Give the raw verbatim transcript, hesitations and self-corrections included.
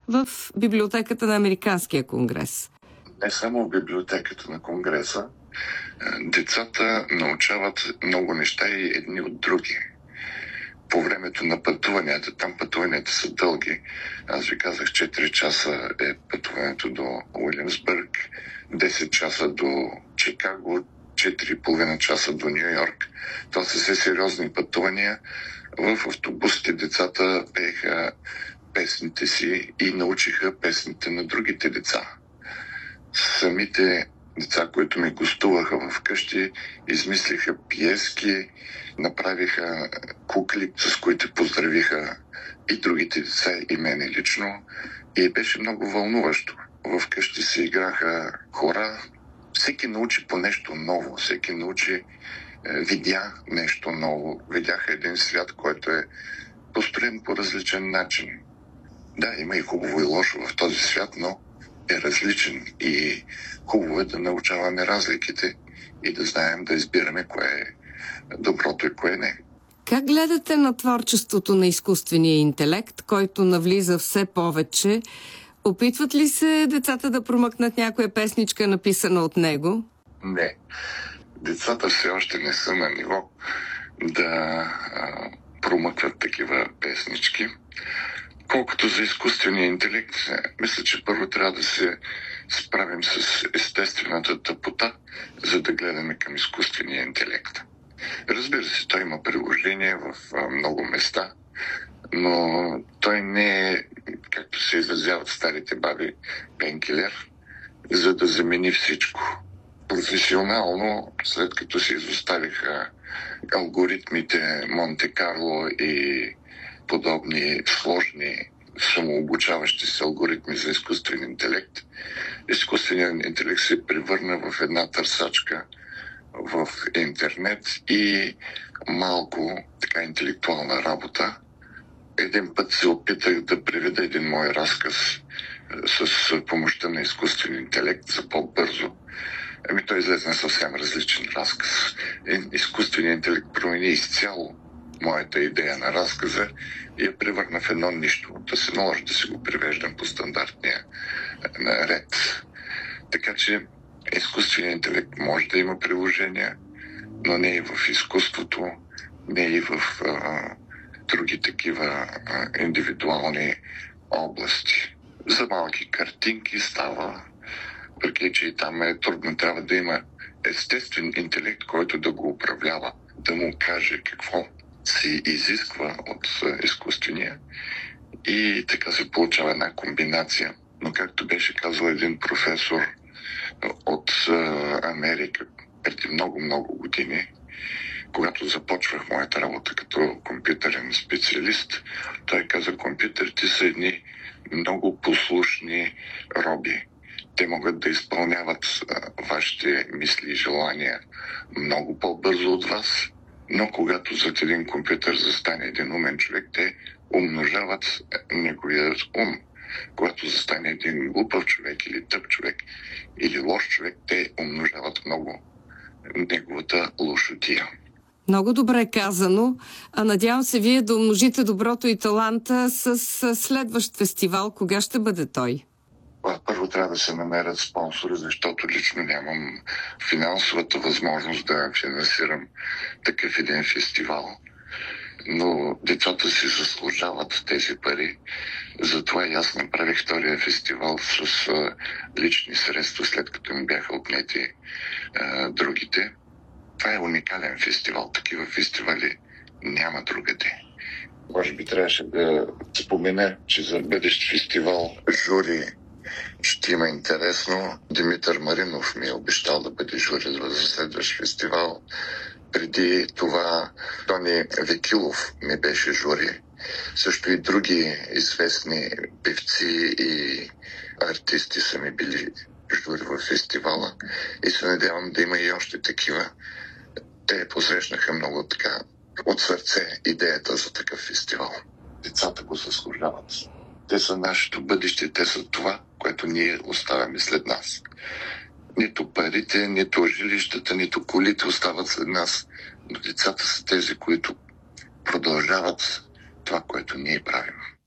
в библиотеката на Американския конгрес. Не само в библиотеката на Конгреса. Децата научават много неща и едни от други. По времето на пътуванията, там пътуванията са дълги. Аз ви казах, четири часа е пътуването до Уилямсбърг, десет часа до Чикаго, четири и половина часа до Ню Йорк. Това са все сериозни пътувания. В автобусите децата пееха песните си и научиха песните на другите деца. Самите деца, които ми гостуваха в къщи, измислиха пиески, направиха кукли, с които поздравиха и другите деца, и мене лично. И беше много вълнуващо. В къщи се играха хора. Всеки научи по нещо ново. Всеки научи, видя нещо ново. Видяха един свят, който е построен по различен начин. Да, има и хубаво и лошо в този свят, но е различен и хубаво е да научаваме разликите и да знаем да избираме кое е доброто и кое не. Как гледате на творчеството на изкуствения интелект, който навлиза все повече? Опитват ли се децата да промъкнат някоя песничка, написана от него? Не. Децата все още не са на ниво да а, промъкват такива песнички. Колкото за изкуствения интелект, мисля, че първо трябва да се справим с естествената тъпота, за да гледаме към изкуствения интелект. Разбира се, той има приложение в много места, но той не е, както се изразяват старите баби, пенкилер, за да замени всичко. Професионално, след като се изоставиха алгоритмите Монте Карло и подобни сложни самообучаващи се алгоритми за изкуствен интелект, изкуственият интелект се превърна в една търсачка в интернет и малко така интелектуална работа. Един път се опитах да преведа един мой разказ с помощта на изкуствен интелект за по-бързо. Ами той излезе съвсем различен разказ. Изкуственият интелект промени изцяло моята идея на разказа и я превърна в едно нищо. Да се наложи да си го превеждам по стандартния ред. Така че изкуственият интелект може да има приложения, но не и в изкуството, не и в а, други такива а, индивидуални области. За малки картинки става, въпреки че и там е трудно, трябва да има естествен интелект, който да го управлява, да му каже какво се изисква от изкуствения и така се получава една комбинация. Но както беше казал един професор от Америка преди много-много години, когато започвах моята работа като компютърен специалист, той каза, компютрите са едни много послушни роби. Те могат да изпълняват а, вашите мисли и желания много по-бързо от вас, но когато зад един компютър застане един умен човек, те умножават неговия ум. Когато застане един глупав човек или тъп човек или лош човек, те умножават много неговата лошотия. Много добре казано. А надявам се вие да умножите доброто и таланта с следващ фестивал. Кога ще бъде той? Първо трябва да се намерят спонсори, защото лично нямам финансовата възможност да финансирам такъв един фестивал. Но децата си заслужават тези пари. Затова и аз направих втория фестивал с а, лични средства, след като ми бяха отнети а, другите. Това е уникален фестивал. Такива фестивали няма другаде. Може би трябваше да спомена, че за бъдещ фестивал жури ще има интересно. Димитър Маринов ми е обещал да бъде жури за следващ фестивал. Преди това Тони Векилов ми беше жури. Също и други известни певци и артисти са ми били жури в фестивала. И се надявам да има и още такива. Те посрещнаха много така от сърце идеята за такъв фестивал. Децата го заслужават. Те са нашето бъдеще, те са това, което ние оставяме след нас. Нито парите, нито жилищата, нито колите остават след нас, но децата са тези, които продължават това, което ние правим.